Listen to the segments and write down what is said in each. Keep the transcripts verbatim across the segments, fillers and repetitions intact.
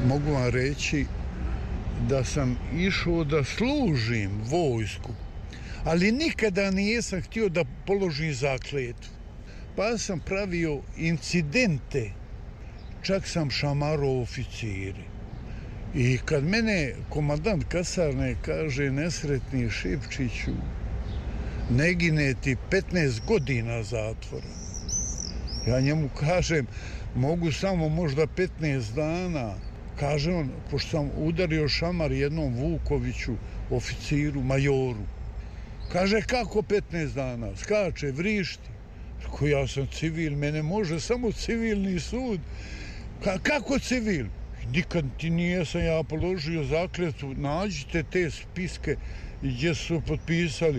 mogu vam reći da sam išao da služim vojsku, ali nikada nisam htio da položim zakletvu. Pa sam pravio incidente, čak sam šamarao oficiri. I kad mene komandant kasarne kaže: nesretni Šipčiću, ne gine ti petnaest godina zatvora. Ja njemu kažem: mogu samo možda petnaest dana. Kaže on, pošto sam udario šamar jednom Vukoviću, oficiru, majoru. Kaže: kako petnaest dana? Skače, vrišti. Ko ja sam civil, mene može samo civilni sud. Ka- kako civil? Nikad ti nijesam ja položio zakletvu. Nađite te spiske gdje su potpisali.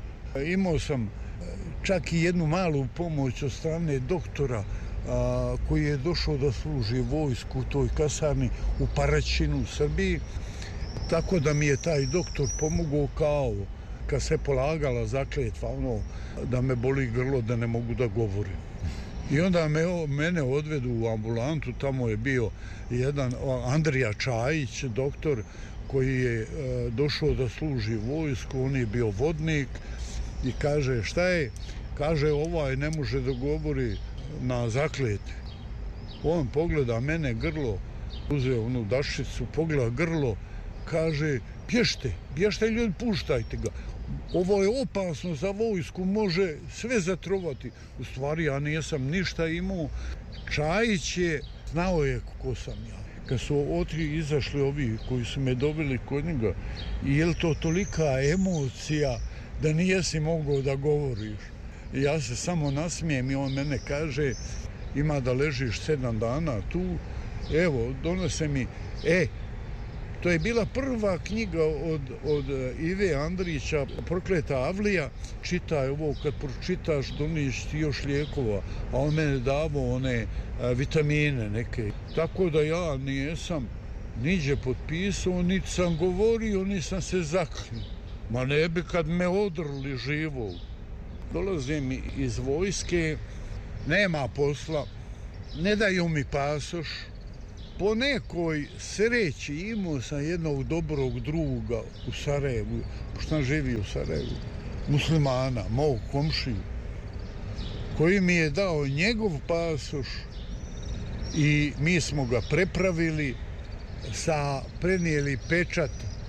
Imao sam čak i jednu malu pomoć od strane doktora a, koji je došao da služi vojsku u toj kasarni u Paraćinu u Srbiji. Tako da mi je taj doktor pomogao kao kad se polagala zakletva, ono, da me boli grlo, da ne mogu da govorim. I onda me, mene odvedu u ambulantu, tamo je bio jedan Andrija Čajić, doktor, koji je e, došao da služi vojsku, on je bio vodnik i kaže: šta je? Kaže: ovaj ne može da govori na zakletvi. On pogleda mene, grlo, uzeo onu dašicu, pogleda grlo, kaže: bježte, bježte ljudi, puštajte ga. Ovo je opasno za vojsku, može sve zatrovati. U stvari ja nisam ništa imao. Čajić je, znao je ko sam ja. Kad su otri izašli ovi koji su me doveli kod njega, i je li to tolika emocija da nijesi mogao da govoriš. I ja se samo nasmijem i on mene kaže: ima da ležiš sedam dana tu, evo, donose mi, e, to je bila prva knjiga od, od Ive Andrića, Prokleta Avlija. Čitaj ovo, kad pročitaš doniješ ti još lijekova, a on mene davao one a, vitamine neke. Tako da ja nijesam niđe potpisao, niti sam govorio, niti sam se zaklio. Ma ne bi kad me odrli živog. Dolazim iz vojske, nema posla, ne daju mi pasoš. Po nekoj sreći imao sam jednog dobrog druga u Sarajevu, pošto on živi u Sarajevu, muslimana, mog komšiju, koji mi je dao njegov pasoš i mi smo ga prepravili, sa, prenijeli pečat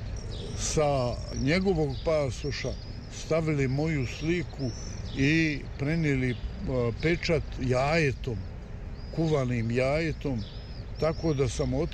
sa njegovog pasoša, stavili moju sliku i prenijeli pečat jajetom, kuvanim jajetom, tako da sam otišao